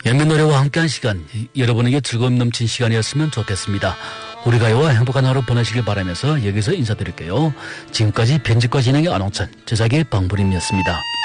몇몇 노래와 함께한 시간, 여러분에게 즐거움 넘친 시간이었으면 좋겠습니다. 우리 가요와 행복한 하루 보내시길 바라면서 여기서 인사드릴게요. 지금까지 편집과 진행의 안홍찬, 제작의 방부림이었습니다.